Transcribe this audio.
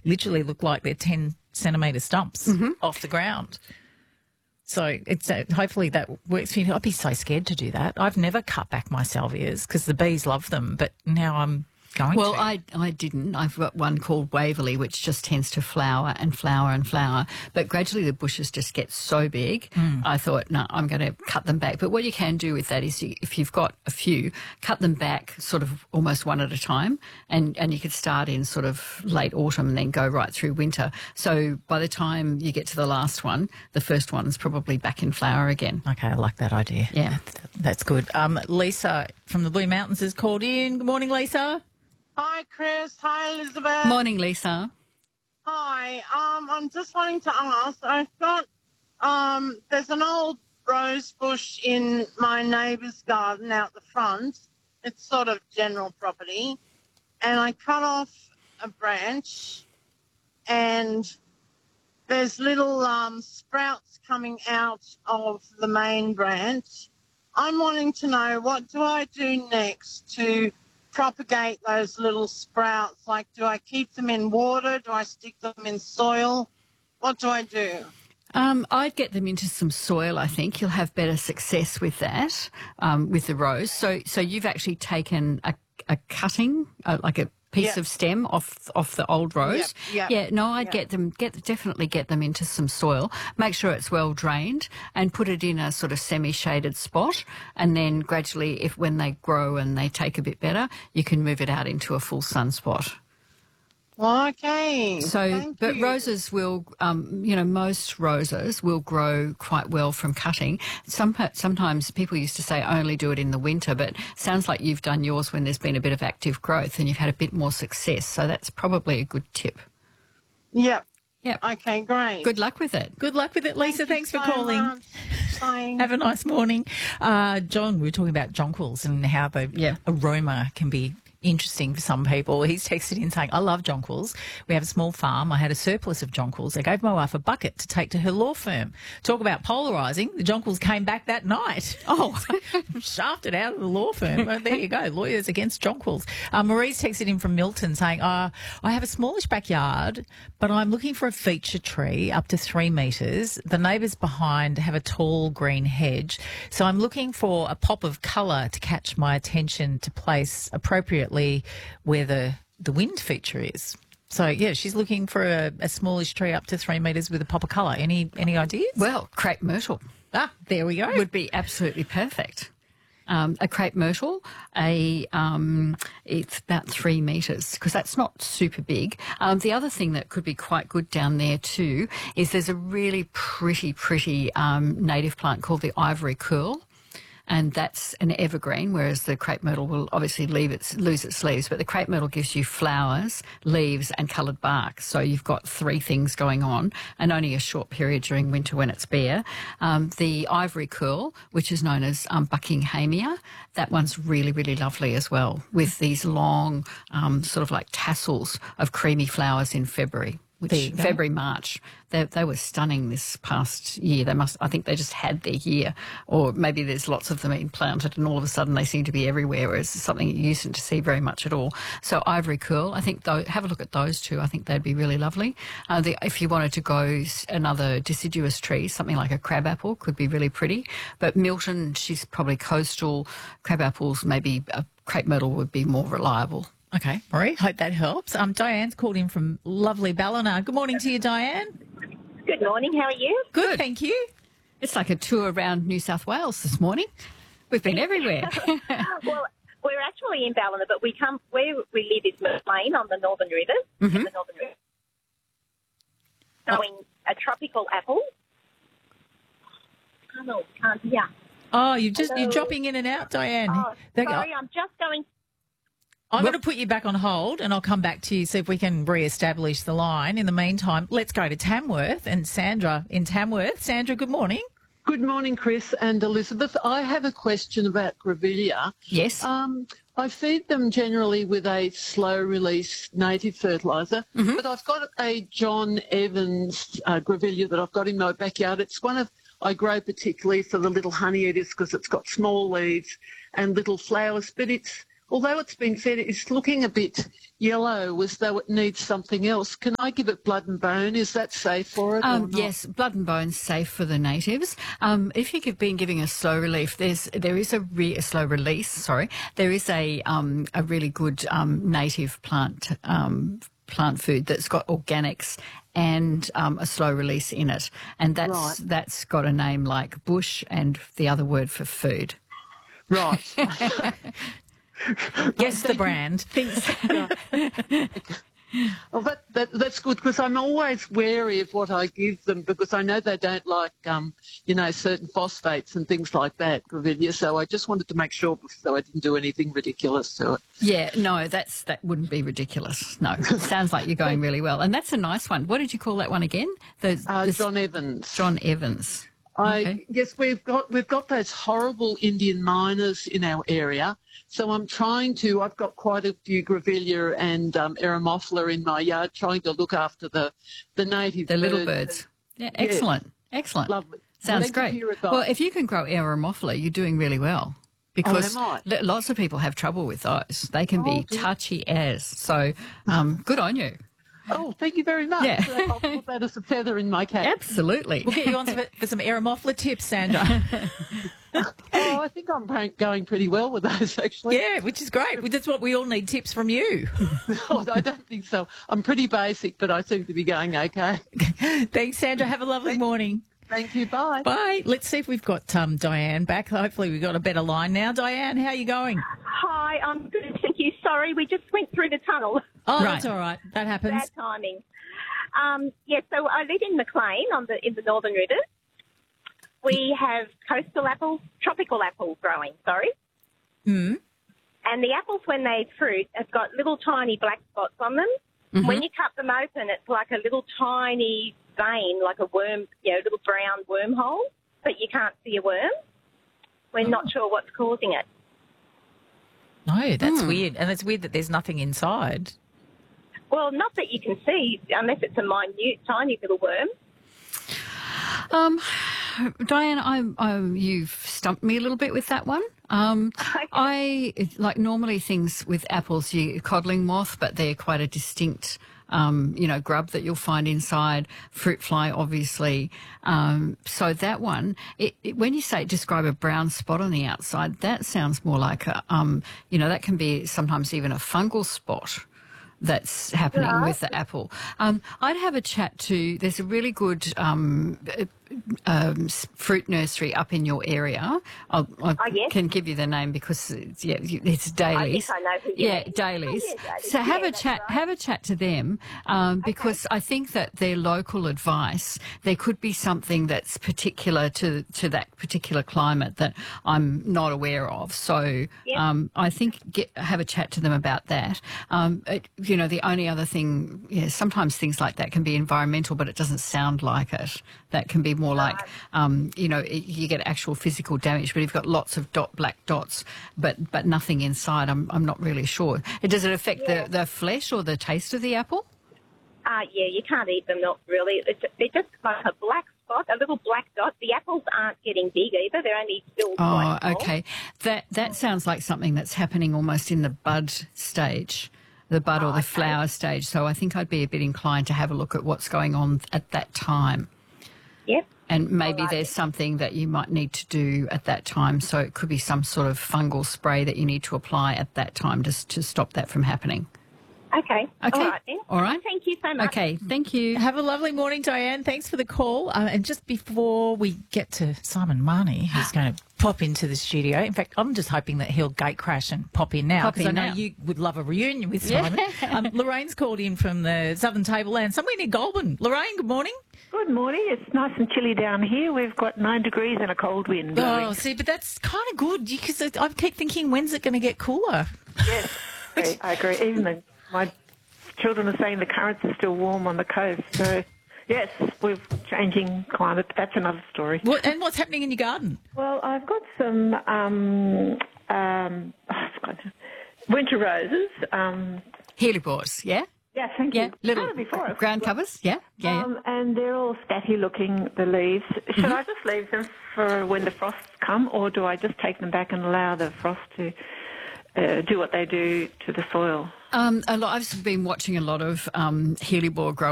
literally look like they're 10-centimetre stumps off the ground. So it's hopefully that works for you. I'd be so scared to do that. I've never cut back my salvias because the bees love them, but now I'm going to. Well, I didn't. I've got one called Waverley, which just tends to flower and flower and flower. But gradually the bushes just get so big, I thought, no, I'm going to cut them back. But what you can do with that is if you've got a few, cut them back sort of almost one at a time. And you could start in sort of late autumn and then go right through winter. So by the time you get to the last one, the first one's probably back in flower again. Okay, I like that idea. Yeah. That's good. Lisa from the Blue Mountains has called in. Good morning, Lisa. Hi, Chris. Hi, Elizabeth. Morning, Lisa. Hi. I'm just wanting to ask. I've got there's an old rose bush in my neighbour's garden out the front. It's sort of general property, and I cut off a branch, and there's little sprouts coming out of the main branch. I'm wanting to know, what do I do next to propagate those little sprouts? Like, do I keep them in water? Do I stick them in soil? What do I do? I'd get them into some soil, I think. You'll have better success with that, with the rose. So you've actually taken a cutting, like a piece of stem off the old rose. Yep. Yeah, no, I'd definitely get them into some soil. Make sure it's well drained and put it in a sort of semi-shaded spot. And then gradually, when they grow and they take a bit better, you can move it out into a full sunspot. Okay. So, but roses will, most roses will grow quite well from cutting. Sometimes people used to say only do it in the winter, but sounds like you've done yours when there's been a bit of active growth and you've had a bit more success. So that's probably a good tip. Yep. Yep. Okay, great. Good luck with it. Good luck with it, Lisa. Thanks for calling. Bye. Have a nice morning. John, we were talking about jonquils and how the aroma can be interesting for some people. He's texted in saying, I love jonquils. We have a small farm. I had a surplus of jonquils. I gave my wife a bucket to take to her law firm. Talk about polarising. The jonquils came back that night. Oh, shafted out of the law firm. Well, there you go. Lawyers against jonquils. Marie's texted in from Milton saying, I have a smallish backyard, but I'm looking for a feature tree up to 3 metres. The neighbours behind have a tall green hedge. So I'm looking for a pop of colour to catch my attention to place appropriately where the wind feature is. So, yeah, she's looking for a smallish tree up to 3 metres with a pop of colour. Any ideas? Well, crepe myrtle. There we go. Would be absolutely perfect. A crepe myrtle, it's about 3 metres because that's not super big. The other thing that could be quite good down there too is there's a really pretty native plant called the ivory curl. And that's an evergreen, whereas the crepe myrtle will obviously lose its leaves. But the crepe myrtle gives you flowers, leaves and coloured bark. So you've got 3 things going on, and only a short period during winter when it's bare. The ivory curl, which is known as Buckinghamia, that one's really, really lovely as well, with these long sort of like tassels of creamy flowers in February. February, March. They were stunning this past year. I think they just had their year, or maybe there's lots of them being planted and all of a sudden they seem to be everywhere, whereas it's something you used to see very much at all. So ivory curl, I think, have a look at those two. I think they'd be really lovely. If you wanted to go another deciduous tree, something like a crabapple could be really pretty. But Milton, she's probably coastal. Crabapples, maybe a crepe myrtle would be more reliable. Okay, Marie, hope that helps. Diane's called in from lovely Ballina. Good morning to you, Diane. Good morning. How are you? Good, thank you. It's like a tour around New South Wales this morning. We've been everywhere. Well, we're actually in Ballina, but where we live is McLean on the Northern Rivers. Mm-hmm. The Northern Rivers. Showing a tropical apple. Oh, no, can't hear. Oh, you're dropping in and out, Diane. Oh, sorry, I'm just going. I'm going to put you back on hold and I'll come back to you, see if we can re-establish the line. In the meantime, let's go to Tamworth and Sandra in Tamworth. Sandra, good morning. Good morning, Chris and Elizabeth. I have a question about grevillea. Yes. I feed them generally with a slow-release native fertiliser, but I've got a John Evans grevillea that I've got in my backyard. It's one I grow particularly for the little honey eaters because it's got small leaves and little flowers, but although it's been fed, it's looking a bit yellow as though it needs something else. Can I give it blood and bone? Is that safe for it? Or not? Yes, blood and bone's safe for the natives. If you've been giving a slow relief, there is a slow release. Sorry, there is a really good native plant food that's got organics and a slow release in it, and that's got a name like bush and the other word for food. Right. Guess the brand. Well, that's good because I'm always wary of what I give them because I know they don't like, certain phosphates and things like that, Gravilia. So I just wanted to make sure so I didn't do anything ridiculous to it. Yeah, no, that wouldn't be ridiculous. No, sounds like you're going really well. And that's a nice one. What did you call that one again? John Evans. John Evans. Okay. Yes, we've got those horrible Indian miners in our area. So I've got quite a few Grevillea and Eremophila in my yard, trying to look after the native the little birds. Yeah, excellent. Yeah. Excellent. Lovely. Sounds great. Well, if you can grow Eremophila, you're doing really well. Because lots of people have trouble with those. They can be touchy as. So good on you. Oh, thank you very much. Yeah. I'll put that as a feather in my cap. Absolutely. We'll get you on for some Eremophila tips, Sandra. I think I'm going pretty well with those, actually. Yeah, which is great. That's what we all need, tips from you. I don't think so. I'm pretty basic, but I seem to be going okay. Thanks, Sandra. Have a lovely morning. Thank you. Bye. Bye. Let's see if we've got Diane back. Hopefully we've got a better line now. Diane, how are you going? Hi, I'm good, thank you. Sorry, we just went through the tunnel. Oh, That's all right. That happens. Bad timing. So I live in Maclean in the Northern Rivers. We have coastal apples, tropical apples growing, Mm. And the apples, when they fruit, have got little tiny black spots on them. Mm-hmm. When you cut them open, it's like a little tiny vein, like a worm, little brown wormhole, but you can't see a worm. We're not sure what's causing it. No, that's weird. And it's weird that there's nothing inside. Well, not that you can see, unless it's a minute, tiny little worm. Diane, you've stumped me a little bit with that one. Okay. I like normally things with apples, codling moth, but they're quite a distinct, grub that you'll find inside. Fruit fly, obviously. So that one, when you describe a brown spot on the outside, that sounds more like that can be sometimes even a fungal spot that's happening with the apple. I'd have a chat to, there's a really good fruit nursery up in your area. I can give you the name because it's Dailies. I think I know who Dailies. Dailies. So have a chat to them because I think that their local advice, there could be something that's particular to that particular climate that I'm not aware of. So I think have a chat to them about that. The only other thing, sometimes things like that can be environmental, but it doesn't sound like it. That can be more like, you get actual physical damage, but you've got lots of black dots, but nothing inside. I'm not really sure. Does it affect the flesh or the taste of the apple? You can't eat them, not really. They're just like a black spot, a little black dot. The apples aren't getting big either. They're only still quite small. Okay. That sounds like something that's happening almost in the bud stage. The bud or the flower stage. So I think I'd be a bit inclined to have a look at what's going on at that time. Yep. And maybe there's something that you might need to do at that time. So it could be some sort of fungal spray that you need to apply at that time just to stop that from happening. Okay. All right then. All right. Thank you so much. Okay. Thank you. Have a lovely morning, Diane. Thanks for the call. And just before we get to Simon Marnie, who's going to pop into the studio. In fact, I'm just hoping that he'll gate crash and pop in now because I know you would love a reunion with Simon. Lorraine's called in from the Southern Tableland, somewhere near Goulburn. Lorraine, good morning. Good morning. It's nice and chilly down here. We've got 9 degrees and a cold wind blowing. Oh, see, but that's kind of good because I keep thinking, when's it going to get cooler? Yes, I agree. Even my children are saying the currents are still warm on the coast. So, yes, we're changing climate. That's another story. And what's happening in your garden? Well, I've got some winter roses. Hellebores, yeah? Yeah, thank you. Yeah, little ground covers, yeah. And they're all statty looking, the leaves. Should I just leave them for when the frosts come, or do I just take them back and allow the frost to do what they do to the soil. I've been watching a lot of hellebore growers